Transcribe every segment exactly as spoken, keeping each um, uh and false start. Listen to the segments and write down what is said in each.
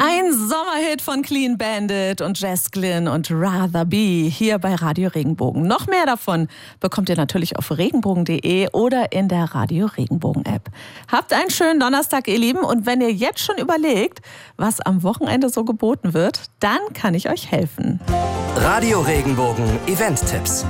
Ein Sommerhit von Clean Bandit und Jess Glynn und Rather Be hier bei Radio Regenbogen. Noch mehr davon bekommt ihr natürlich auf regenbogen punkt de oder in der Radio Regenbogen App. Habt einen schönen Donnerstag, ihr Lieben. Und wenn ihr jetzt schon überlegt, was am Wochenende so geboten wird, dann kann ich euch helfen. Radio Regenbogen Event-Tipps.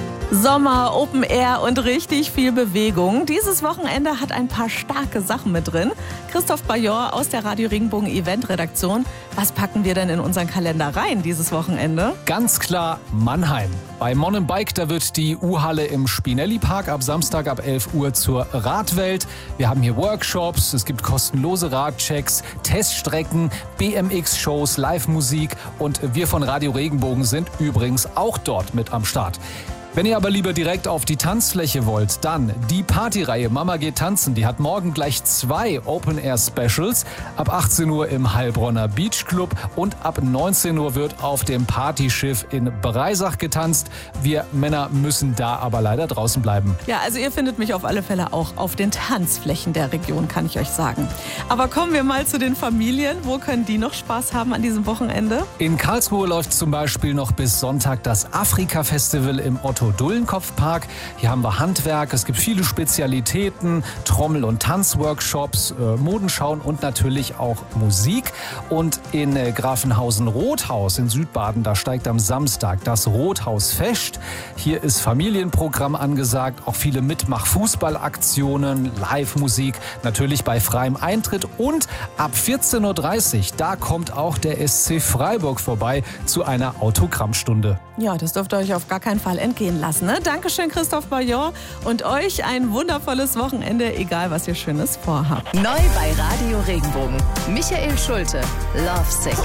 Sommer, Open Air und richtig viel Bewegung. Dieses Wochenende hat ein paar starke Sachen mit drin. Christoph Bajor aus der Radio Regenbogen Event-Redaktion. Was packen wir denn in unseren Kalender rein dieses Wochenende? Ganz klar Mannheim. Bei Mon and Bike, da wird die U-Halle im Spinelli-Park ab Samstag ab elf Uhr zur Radwelt. Wir haben hier Workshops, es gibt kostenlose Radchecks, Teststrecken, B M X-Shows, Live-Musik und wir von Radio Regenbogen sind übrigens auch dort mit am Start. Wenn ihr aber lieber direkt auf die Tanzfläche wollt, dann die Partyreihe Mama geht tanzen. Die hat morgen gleich zwei Open-Air-Specials. Ab achtzehn Uhr im Heilbronner Beach Club und ab neunzehn Uhr wird auf dem Partyschiff in Breisach getanzt. Wir Männer müssen da aber leider draußen bleiben. Ja, also ihr findet mich auf alle Fälle auch auf den Tanzflächen der Region, kann ich euch sagen. Aber kommen wir mal zu den Familien. Wo können die noch Spaß haben an diesem Wochenende? In Karlsruhe läuft zum Beispiel noch bis Sonntag das Afrika-Festival im Otto Dullenkopf-Park. Hier haben wir Handwerk, es gibt viele Spezialitäten, Trommel- und Tanzworkshops, äh, Modenschauen und natürlich auch Musik. Und in äh, Grafenhausen-Rothaus in Südbaden, da steigt am Samstag das Rothausfest. Hier ist Familienprogramm angesagt, auch viele Mitmach-Fußballaktionen, Live-Musik, natürlich bei freiem Eintritt. Und ab vierzehn Uhr dreißig, da kommt auch der S C Freiburg vorbei zu einer Autogrammstunde. Ja, das dürft ihr euch auf gar keinen Fall entgehen lassen. Ne? Dankeschön, Christoph Bajor. Und euch ein wundervolles Wochenende, egal was ihr Schönes vorhabt. Neu bei Radio Regenbogen. Michael Schulte, Love Sick.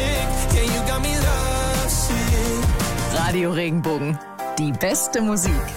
Radio Regenbogen. Die beste Musik.